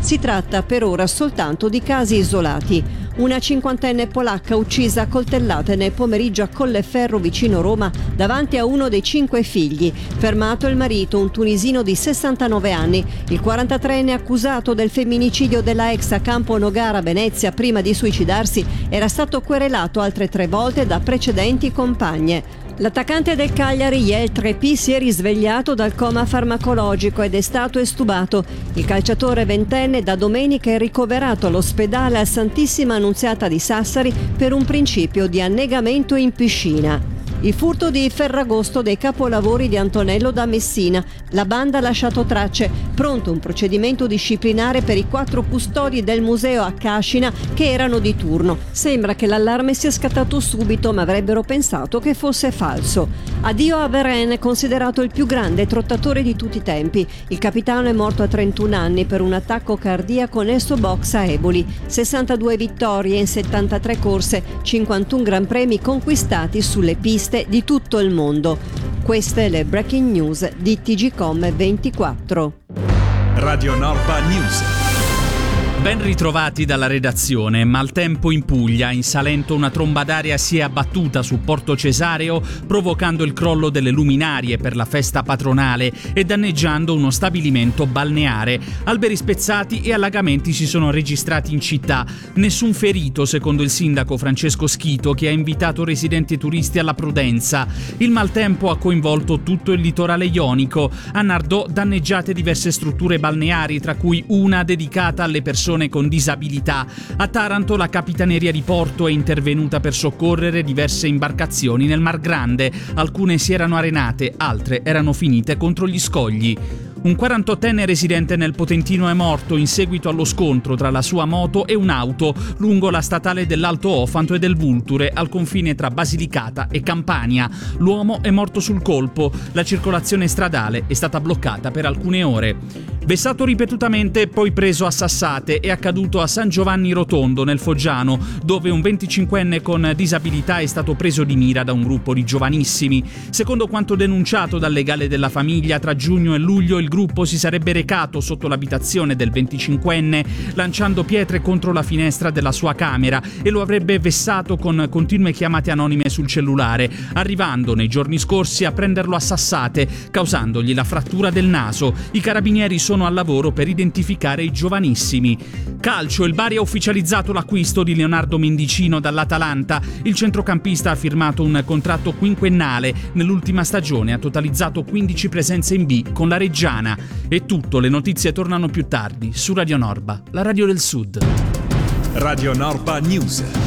Si tratta per ora soltanto di casi isolati. Una 50enne polacca uccisa a coltellate nel pomeriggio a Colleferro vicino Roma davanti a uno dei 5 figli. Fermato il marito, un tunisino di 69 anni. Il 43enne accusato del femminicidio della ex a Campo Nogara, Venezia, prima di suicidarsi, era stato querelato altre 3 volte da precedenti compagne. L'attaccante del Cagliari, Yael Trepi, si è risvegliato dal coma farmacologico ed è stato estubato. Il calciatore ventenne da domenica è ricoverato all'ospedale a Santissima Annunziata di Sassari per un principio di annegamento in piscina. Il furto di Ferragosto dei capolavori di Antonello da Messina. La banda ha lasciato tracce. Pronto un procedimento disciplinare per i 4 custodi del museo a Cascina che erano di turno. Sembra che l'allarme sia scattato subito, ma avrebbero pensato che fosse falso. Addio a Varenne, considerato il più grande trottatore di tutti i tempi. Il capitano è morto a 31 anni per un attacco cardiaco nel suo box a Eboli. 62 vittorie in 73 corse, 51 gran premi conquistati sulle piste di tutto il mondo. Queste le breaking news di TGcom 24. Radio Norba News. Ben ritrovati dalla redazione. Maltempo in Puglia. In Salento una tromba d'aria si è abbattuta su Porto Cesareo, provocando il crollo delle luminarie per la festa patronale e danneggiando uno stabilimento balneare. Alberi spezzati e allagamenti si sono registrati in città. Nessun ferito, secondo il sindaco Francesco Schito, che ha invitato residenti e turisti alla prudenza. Il maltempo ha coinvolto tutto il litorale ionico. A Nardò danneggiate diverse strutture balneari, tra cui una dedicata alle persone con disabilità. A Taranto la Capitaneria di Porto è intervenuta per soccorrere diverse imbarcazioni nel Mar Grande. Alcune si erano arenate, altre erano finite contro gli scogli. Un 48enne residente nel Potentino è morto in seguito allo scontro tra la sua moto e un'auto lungo la statale dell'Alto Ofanto e del Vulture, al confine tra Basilicata e Campania. L'uomo è morto sul colpo. La circolazione stradale è stata bloccata per alcune ore. Vessato ripetutamente e poi preso a sassate è accaduto a San Giovanni Rotondo nel Foggiano, dove un 25enne con disabilità è stato preso di mira da un gruppo di giovanissimi. Secondo quanto denunciato dal legale della famiglia, tra giugno e luglio il gruppo si sarebbe recato sotto l'abitazione del 25enne lanciando pietre contro la finestra della sua camera e lo avrebbe vessato con continue chiamate anonime sul cellulare, arrivando nei giorni scorsi a prenderlo a sassate, causandogli la frattura del naso. I carabinieri sono al lavoro per identificare i giovanissimi. Calcio, il Bari ha ufficializzato l'acquisto di Leonardo Mendicino dall'Atalanta. Il centrocampista ha firmato un contratto quinquennale. Nell'ultima stagione ha totalizzato 15 presenze in B con la Reggiana. È tutto, le notizie tornano più tardi su Radio Norba, la radio del Sud. Radio Norba News.